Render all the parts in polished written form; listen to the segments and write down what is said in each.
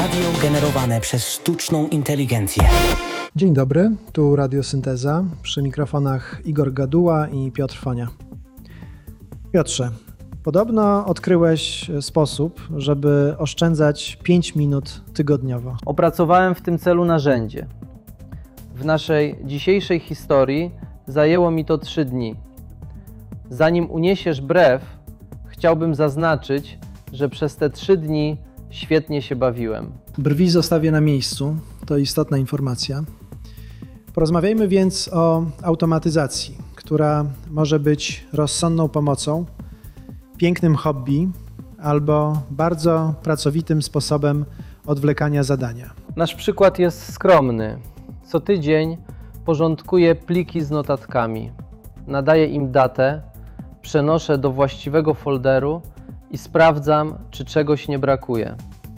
Radio generowane przez sztuczną inteligencję. Dzień dobry, tu Radiosynteza. Przy mikrofonach Igor Gaduła i Piotr Fonia. Piotrze, podobno odkryłeś sposób, żeby oszczędzać 5 minut tygodniowo. Opracowałem w tym celu narzędzie. W naszej dzisiejszej historii zajęło mi to 3 dni. Zanim uniesiesz brew, chciałbym zaznaczyć, że przez te 3 dni świetnie się bawiłem. Brwi zostawię na miejscu, to istotna informacja. Porozmawiajmy więc o automatyzacji, która może być rozsądną pomocą, pięknym hobby albo bardzo pracowitym sposobem odwlekania zadania. Nasz przykład jest skromny. Co tydzień porządkuję pliki z notatkami, nadaję im datę, przenoszę do właściwego folderu i sprawdzam, czy czegoś nie brakuje.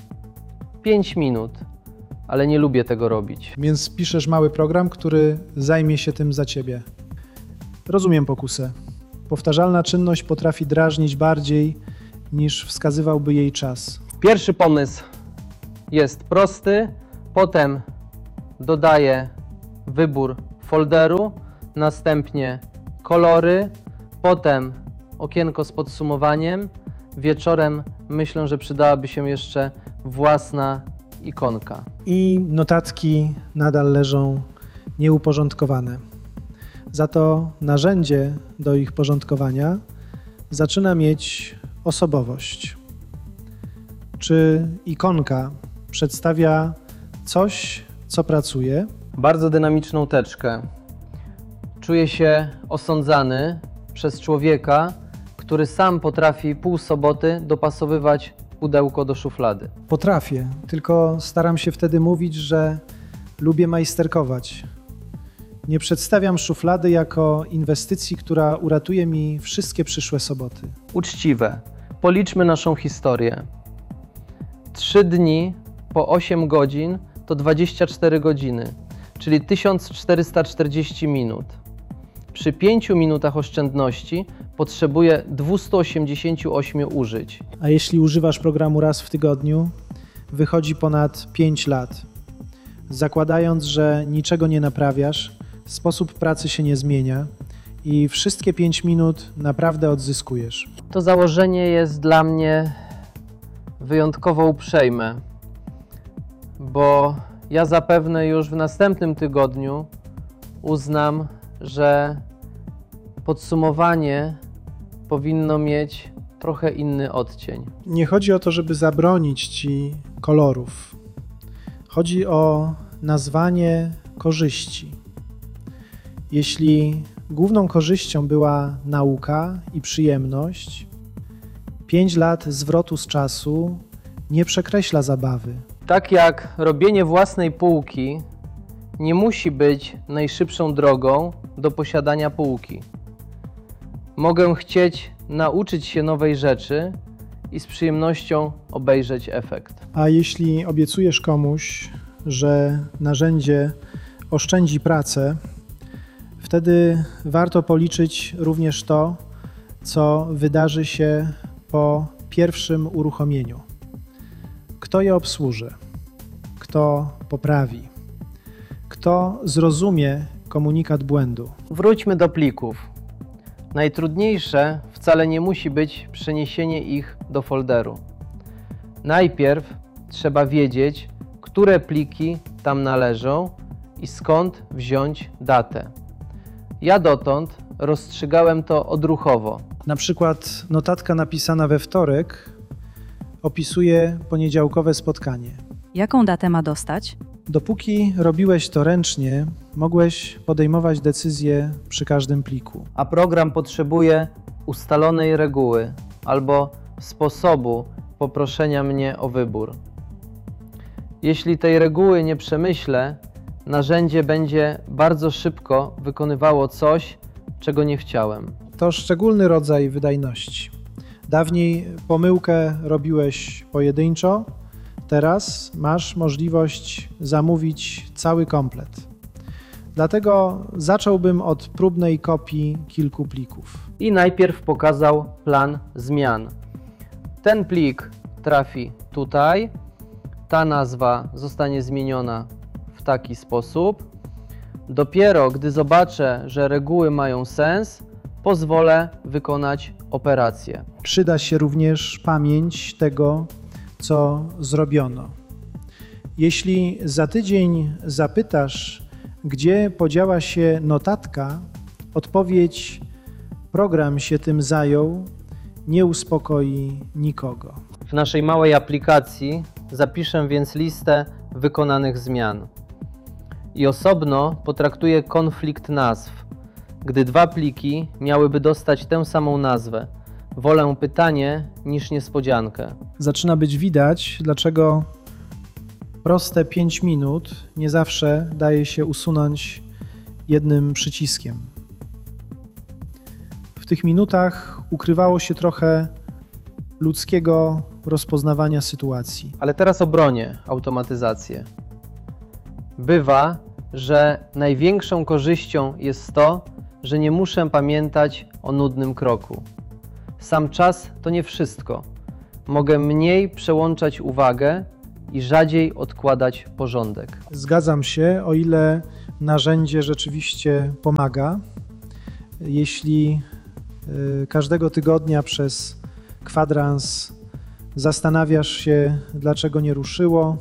5 minut, ale nie lubię tego robić. Więc piszesz mały program, który zajmie się tym za ciebie. Rozumiem pokusę. Powtarzalna czynność potrafi drażnić bardziej niż wskazywałby jej czas. Pierwszy pomysł jest prosty, potem dodaję wybór folderu, następnie kolory, potem okienko z podsumowaniem. Wieczorem myślę, że przydałaby się jeszcze własna ikonka. I notatki nadal leżą nieuporządkowane. Za to narzędzie do ich porządkowania zaczyna mieć osobowość. Czy ikonka przedstawia coś, co pracuje? Bardzo dynamiczną teczkę. Czuję się osądzany przez człowieka, który sam potrafi pół soboty dopasowywać pudełko do szuflady. Potrafię, tylko staram się wtedy mówić, że lubię majsterkować. Nie przedstawiam szuflady jako inwestycji, która uratuje mi wszystkie przyszłe soboty. Uczciwe. Policzmy naszą historię. 3 dni po 8 godzin to 24 godziny, czyli 1440 minut. Przy 5 minutach oszczędności potrzebuję 288 użyć. A jeśli używasz programu raz w tygodniu, wychodzi ponad 5 lat. Zakładając, że niczego nie naprawiasz, sposób pracy się nie zmienia i wszystkie 5 minut naprawdę odzyskujesz. To założenie jest dla mnie wyjątkowo uprzejme, bo ja zapewne już w następnym tygodniu uznam, że podsumowanie powinno mieć trochę inny odcień. Nie chodzi o to, żeby zabronić ci kolorów. Chodzi o nazwanie korzyści. Jeśli główną korzyścią była nauka i przyjemność, 5 lat zwrotu z czasu nie przekreśla zabawy. Tak jak robienie własnej półki nie musi być najszybszą drogą do posiadania półki. Mogę chcieć nauczyć się nowej rzeczy i z przyjemnością obejrzeć efekt. A jeśli obiecujesz komuś, że narzędzie oszczędzi pracę, wtedy warto policzyć również to, co wydarzy się po pierwszym uruchomieniu. Kto je obsłuży? Kto poprawi? Kto zrozumie komunikat błędu? Wróćmy do plików. Najtrudniejsze wcale nie musi być przeniesienie ich do folderu. Najpierw trzeba wiedzieć, które pliki tam należą i skąd wziąć datę. Ja dotąd rozstrzygałem to odruchowo. Na przykład notatka napisana we wtorek opisuje poniedziałkowe spotkanie. Jaką datę ma dostać? Dopóki robiłeś to ręcznie, mogłeś podejmować decyzje przy każdym pliku. A program potrzebuje ustalonej reguły albo sposobu poproszenia mnie o wybór. Jeśli tej reguły nie przemyślę, narzędzie będzie bardzo szybko wykonywało coś, czego nie chciałem. To szczególny rodzaj wydajności. Dawniej pomyłkę robiłeś pojedynczo, teraz masz możliwość zamówić cały komplet. Dlatego zacząłbym od próbnej kopii kilku plików. I najpierw pokazał plan zmian. Ten plik trafi tutaj, ta nazwa zostanie zmieniona w taki sposób. Dopiero gdy zobaczę, że reguły mają sens, pozwolę wykonać operację. Przyda się również pamięć tego, co zrobiono. Jeśli za tydzień zapytasz, gdzie podziała się notatka, odpowiedź program się tym zajął, nie uspokoi nikogo. W naszej małej aplikacji zapiszę więc listę wykonanych zmian. I osobno potraktuję konflikt nazw, gdy dwa pliki miałyby dostać tę samą nazwę. Wolę pytanie niż niespodziankę. Zaczyna być widać, dlaczego proste 5 minut nie zawsze daje się usunąć jednym przyciskiem. W tych minutach ukrywało się trochę ludzkiego rozpoznawania sytuacji. Ale teraz obronię automatyzację. Bywa, że największą korzyścią jest to, że nie muszę pamiętać o nudnym kroku. Sam czas to nie wszystko. Mogę mniej przełączać uwagę i rzadziej odkładać porządek. Zgadzam się, o ile narzędzie rzeczywiście pomaga. Jeśli każdego tygodnia przez kwadrans zastanawiasz się, dlaczego nie ruszyło,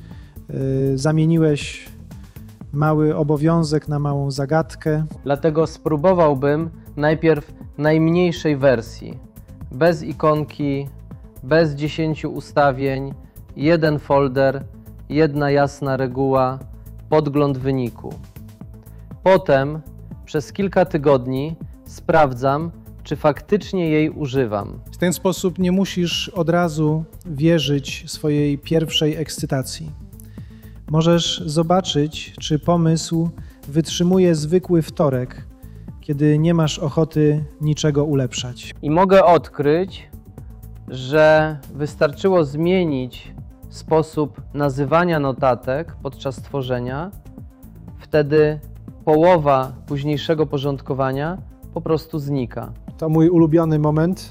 zamieniłeś mały obowiązek na małą zagadkę. Dlatego spróbowałbym najpierw najmniejszej wersji, bez ikonki, bez 10 ustawień, jeden folder, jedna jasna reguła, podgląd wyniku. Potem przez kilka tygodni sprawdzam, czy faktycznie jej używam. W ten sposób nie musisz od razu wierzyć swojej pierwszej ekscytacji. Możesz zobaczyć, czy pomysł wytrzymuje zwykły wtorek, kiedy nie masz ochoty niczego ulepszać. I mogę odkryć, że wystarczyło zmienić sposób nazywania notatek podczas tworzenia, wtedy połowa późniejszego porządkowania po prostu znika. To mój ulubiony moment.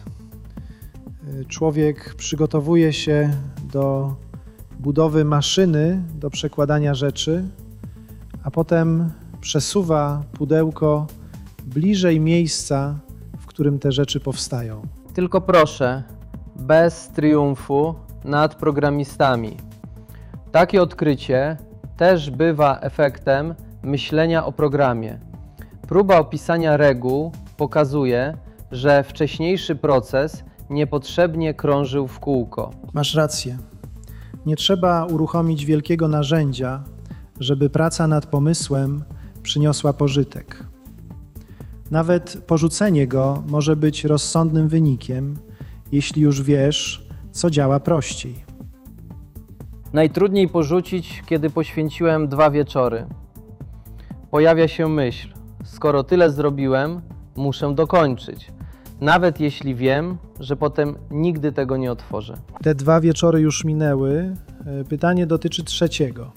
Człowiek przygotowuje się do budowy maszyny do przekładania rzeczy, a potem przesuwa pudełko bliżej miejsca, w którym te rzeczy powstają. Tylko proszę, bez triumfu nad programistami. Takie odkrycie też bywa efektem myślenia o programie. Próba opisania reguł pokazuje, że wcześniejszy proces niepotrzebnie krążył w kółko. Masz rację. Nie trzeba uruchomić wielkiego narzędzia, żeby praca nad pomysłem przyniosła pożytek. Nawet porzucenie go może być rozsądnym wynikiem, jeśli już wiesz, co działa prościej. Najtrudniej porzucić, kiedy poświęciłem 2 wieczory. Pojawia się myśl, skoro tyle zrobiłem, muszę dokończyć. Nawet jeśli wiem, że potem nigdy tego nie otworzę. Te 2 wieczory już minęły. Pytanie dotyczy trzeciego.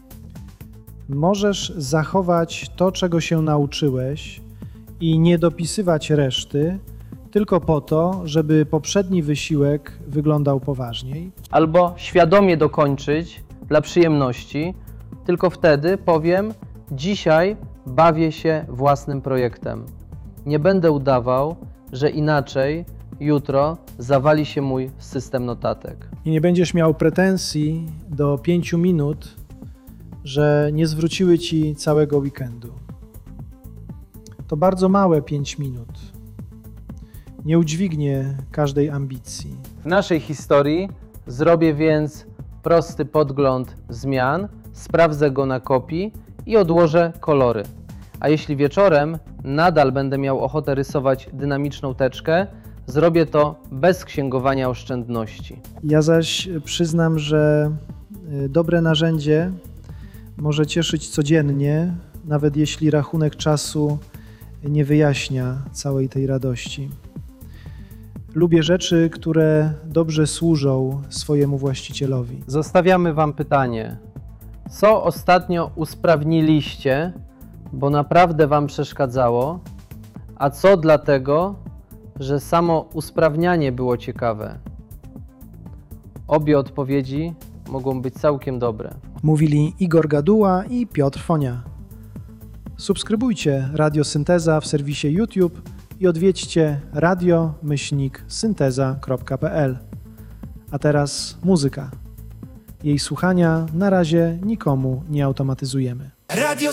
Możesz zachować to, czego się nauczyłeś i nie dopisywać reszty, tylko po to, żeby poprzedni wysiłek wyglądał poważniej. Albo świadomie dokończyć dla przyjemności, tylko wtedy powiem, dzisiaj bawię się własnym projektem. Nie będę udawał, że inaczej jutro zawali się mój system notatek. I nie będziesz miał pretensji do 5 minut, że nie zwróciły ci całego weekendu. To bardzo małe 5 minut. Nie udźwignie każdej ambicji. W naszej historii zrobię więc prosty podgląd zmian, sprawdzę go na kopii i odłożę kolory. A jeśli wieczorem nadal będę miał ochotę rysować dynamiczną teczkę, zrobię to bez księgowania oszczędności. Ja zaś przyznam, że dobre narzędzie może cieszyć codziennie, nawet jeśli rachunek czasu nie wyjaśnia całej tej radości. Lubię rzeczy, które dobrze służą swojemu właścicielowi. Zostawiamy Wam pytanie. Co ostatnio usprawniliście, bo naprawdę Wam przeszkadzało, a co dlatego, że samo usprawnianie było ciekawe? Obie odpowiedzi mogą być całkiem dobre. Mówili Igor Gaduła i Piotr Fonia. Subskrybujcie Radio Synteza w serwisie YouTube i odwiedźcie radio-synteza.pl. A teraz muzyka. Jej słuchania na razie nikomu nie automatyzujemy.